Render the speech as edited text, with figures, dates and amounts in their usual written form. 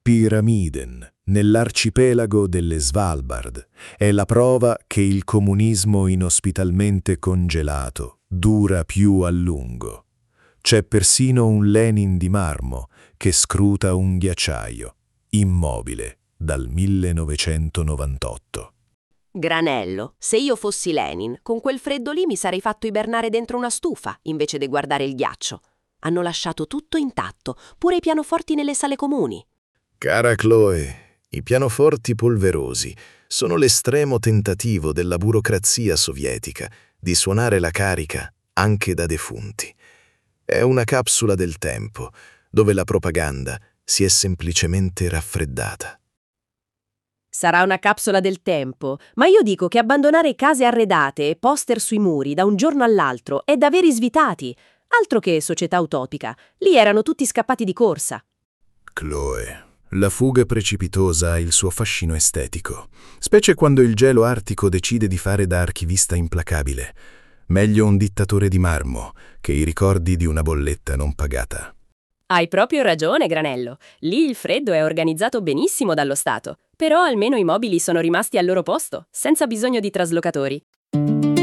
Pyramiden, nell'arcipelago delle Svalbard, è la prova che il comunismo inospitalmente congelato dura più a lungo. C'è persino un Lenin di marmo che scruta un ghiacciaio, immobile, dal 1998. Granello, se io fossi Lenin, con quel freddo lì mi sarei fatto ibernare dentro una stufa, invece di guardare il ghiaccio. Hanno lasciato tutto intatto, pure i pianoforti nelle sale comuni. Cara Chloe, i pianoforti polverosi sono l'estremo tentativo della burocrazia sovietica di suonare la carica anche da defunti. È una capsula del tempo, dove la propaganda si è semplicemente raffreddata. Sarà una capsula del tempo, ma io dico che abbandonare case arredate e poster sui muri da un giorno all'altro è da veri svitati. Altro che società utopica, lì erano tutti scappati di corsa. Chloe, la fuga precipitosa ha il suo fascino estetico, specie quando il gelo artico decide di fare da archivista implacabile. Meglio un dittatore di marmo che i ricordi di una bolletta non pagata. Hai proprio ragione, Granello. Lì il freddo è organizzato benissimo dallo Stato, però almeno i mobili sono rimasti al loro posto, senza bisogno di traslocatori.